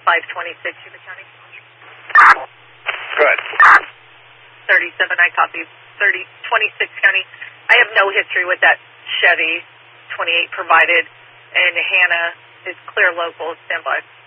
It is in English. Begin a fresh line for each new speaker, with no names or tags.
526 Yuba County.
Good.
37, I copy. 26 County. I have no history with that Chevy 28 provided, and Hannah is clear local. Stand by.